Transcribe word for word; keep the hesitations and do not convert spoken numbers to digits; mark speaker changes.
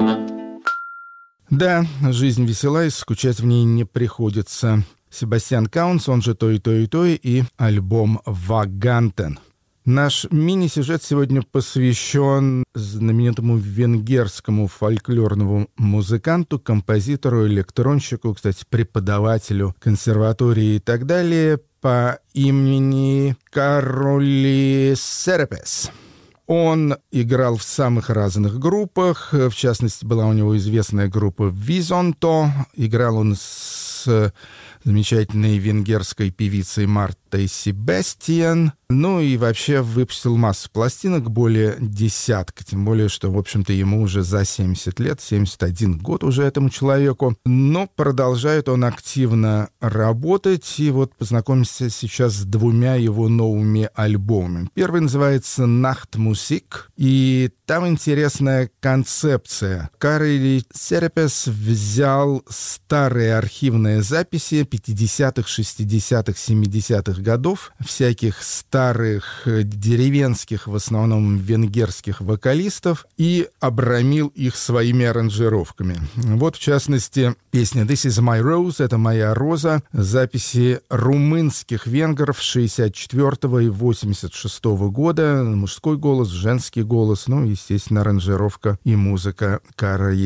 Speaker 1: Да, жизнь весела, и скучать в ней не приходится. Себастьян Каунс, он же «То и то и то», и альбом «Вагантен». Наш мини-сюжет сегодня посвящен знаменитому венгерскому фольклорному музыканту, композитору, электронщику, кстати, преподавателю консерватории и так далее, по имени Кароли Серепес. Он играл в самых разных группах, в частности, была у него известная группа «Визонто». Играл он с замечательной венгерской певицей Мартой Себастьян. Ну и вообще выпустил массу пластинок, более десятка. Тем более, что, в общем-то, ему уже за семьдесят лет, семьдесят один год уже этому человеку. Но продолжает он активно работать. И вот познакомимся сейчас с двумя его новыми альбомами. Первый называется «Nachtmusik». И там интересная концепция. Кароли Серепес взял старые архивные записи пятидесятых, шестидесятых, семидесятых годов, всяких старых деревенских, в основном венгерских вокалистов, и обрамил их своими аранжировками. Вот, в частности, песня «This is my rose», «Это моя роза», записи румынских венгров шестьдесят четвёртого и восемьдесят шестого года, мужской голос, женский голос, ну, естественно, аранжировка и музыка Кароли